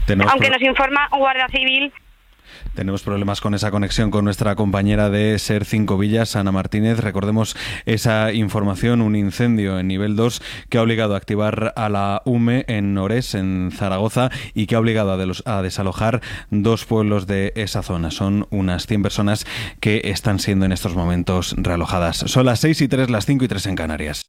Aunque nos informa Guardia Civil. Tenemos problemas con esa conexión con nuestra compañera de SER 5 Villas, Ana Martínez. Recordemos esa información, un incendio en nivel 2 que ha obligado a activar a la UME en Orés, en Zaragoza, y que ha obligado a desalojar 2 pueblos de esa zona. Son unas 100 personas que están siendo en estos momentos realojadas. Son las 6:03, las 5:03 en Canarias.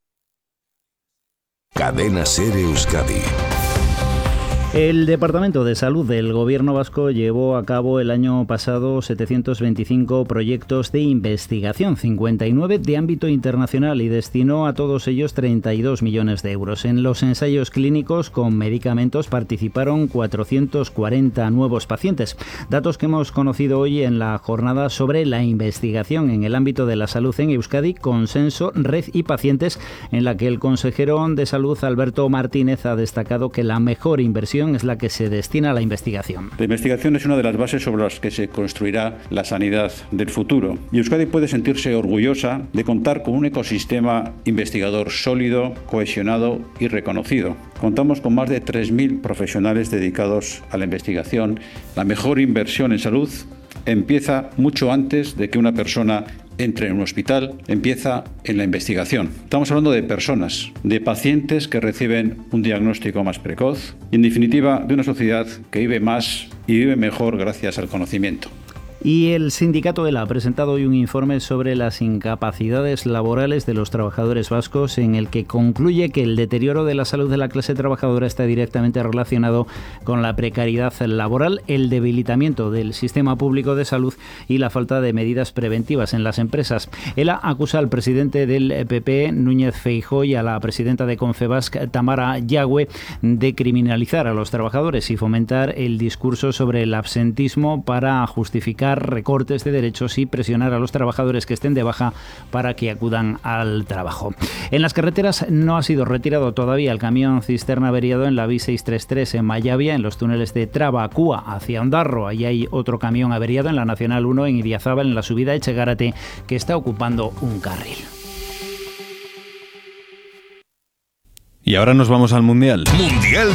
Cadena SER Euskadi. El Departamento de Salud del Gobierno vasco llevó a cabo el año pasado 725 proyectos de investigación, 59 de ámbito internacional, y destinó a todos ellos 32 millones de euros. En los ensayos clínicos con medicamentos participaron 440 nuevos pacientes. Datos que hemos conocido hoy en la jornada sobre la investigación en el ámbito de la salud en Euskadi, Consenso, Red y Pacientes, en la que el consejero de Salud, Alberto Martínez, ha destacado que la mejor inversión es la que se destina a la investigación. La investigación es una de las bases sobre las que se construirá la sanidad del futuro. Y Euskadi puede sentirse orgullosa de contar con un ecosistema investigador sólido, cohesionado y reconocido. Contamos con más de 3.000 profesionales dedicados a la investigación. La mejor inversión en salud empieza mucho antes de que una persona entre en un hospital, empieza en la investigación. Estamos hablando de personas, de pacientes que reciben un diagnóstico más precoz y, en definitiva, de una sociedad que vive más y vive mejor gracias al conocimiento. Y el sindicato ELA ha presentado hoy un informe sobre las incapacidades laborales de los trabajadores vascos, en el que concluye que el deterioro de la salud de la clase trabajadora está directamente relacionado con la precariedad laboral, el debilitamiento del sistema público de salud y la falta de medidas preventivas en las empresas. ELA acusa al presidente del PP, Núñez Feijóo, y a la presidenta de Confebask, Tamara Yagüe, de criminalizar a los trabajadores y fomentar el discurso sobre el absentismo para justificar recortes de derechos y presionar a los trabajadores que estén de baja para que acudan al trabajo. En las carreteras no ha sido retirado todavía el camión cisterna averiado en la B633 en Mayavia, en los túneles de Trabacúa hacia Ondarroa. Ahí hay otro camión averiado en la Nacional 1 en Idiazábal, en la subida de Echegárate, que está ocupando un carril. Y ahora nos vamos al Mundial. Mundial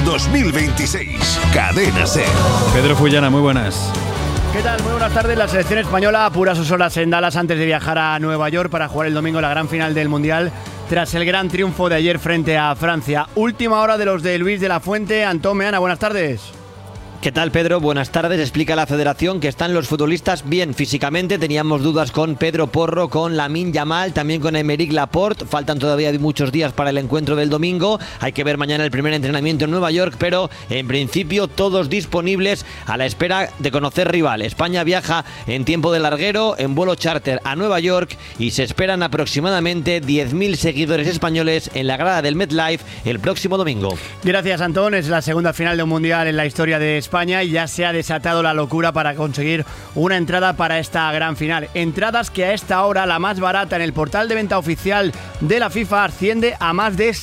2026. Cadena SER. Pedro Fullana, muy buenas. ¿Qué tal? Muy buenas tardes. La selección española apura sus horas en Dallas antes de viajar a Nueva York para jugar el domingo la gran final del Mundial, tras el gran triunfo de ayer frente a Francia. Última hora de los de Luis de la Fuente. Antón Meana, buenas tardes. ¿Qué tal, Pedro? Buenas tardes. Explica la federación que están los futbolistas bien físicamente. Teníamos dudas con Pedro Porro, con Lamine Yamal, también con Aymeric Laporte. Faltan todavía muchos días para el encuentro del domingo. Hay que ver mañana el primer entrenamiento en Nueva York, pero en principio todos disponibles a la espera de conocer rival. España viaja en tiempo de larguero, en vuelo charter a Nueva York, y se esperan aproximadamente 10.000 seguidores españoles en la grada del MetLife el próximo domingo. Gracias, Antón. Es la segunda final de un Mundial en la historia de España y ya se ha desatado la locura para conseguir una entrada para esta gran final. Entradas que a esta hora, la más barata en el portal de venta oficial de la FIFA, asciende a más de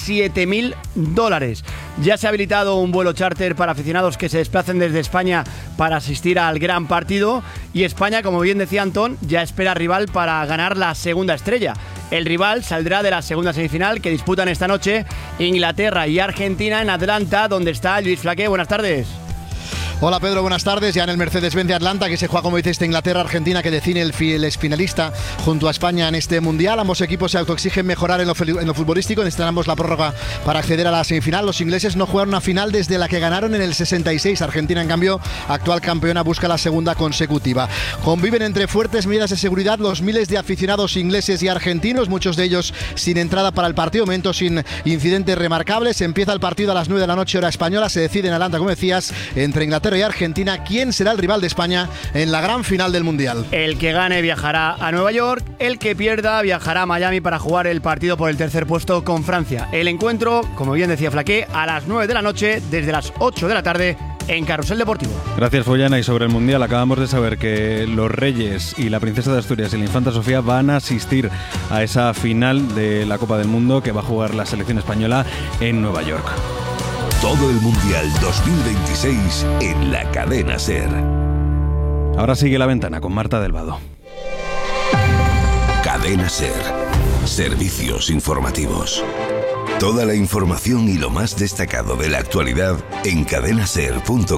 $7.000. Ya se ha habilitado un vuelo charter para aficionados que se desplacen desde España para asistir al gran partido, y España, como bien decía Antón, ya espera rival para ganar la segunda estrella. El rival saldrá de la segunda semifinal que disputan esta noche Inglaterra y Argentina en Atlanta, donde está Luis Flaqué. Buenas tardes. Hola Pedro, buenas tardes. Ya en el Mercedes-Benz de Atlanta, que se juega, como dices, Inglaterra-Argentina, que define el finalista junto a España en este Mundial. Ambos equipos se autoexigen mejorar en lo futbolístico, necesitan ambos la prórroga para acceder a la semifinal. Los ingleses no jugaron una final desde la que ganaron en el 66. Argentina, en cambio, actual campeona, busca la segunda consecutiva. Conviven entre fuertes medidas de seguridad los miles de aficionados ingleses y argentinos, muchos de ellos sin entrada para el partido, momentos sin incidentes remarcables. Empieza el partido a las 9 de la noche, hora española. Se decide en Atlanta, como decías, entre Inglaterra y Argentina, quién será el rival de España en la gran final del Mundial. El que gane viajará a Nueva York, el que pierda viajará a Miami para jugar el partido por el tercer puesto con Francia. El encuentro, como bien decía Flaqué, a las 9 de la noche, desde las 8 de la tarde, en Carrusel Deportivo. Gracias, Follana. Y sobre el Mundial, acabamos de saber que los Reyes y la Princesa de Asturias y la Infanta Sofía van a asistir a esa final de la Copa del Mundo que va a jugar la selección española en Nueva York. Todo el Mundial 2026 en la cadena SER. Ahora sigue La Ventana con Marta del Vado. Cadena SER. Servicios informativos. Toda la información y lo más destacado de la actualidad en cadenaser.com.